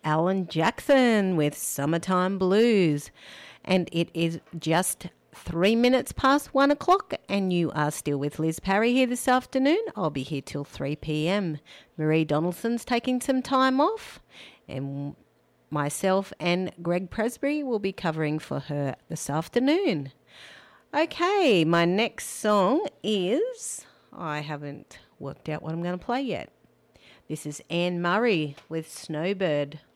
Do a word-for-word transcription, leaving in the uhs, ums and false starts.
Alan Jackson with Summertime Blues. And it is just three minutes past one o'clock, and you are still with Liz Parry here this afternoon. I'll be here till three p.m. Marie Donaldson's taking some time off, and myself and Greg Presbury will be covering for her this afternoon. Okay, my next song is, I haven't worked out what I'm going to play yet. This is Anne Murray with Snowbird.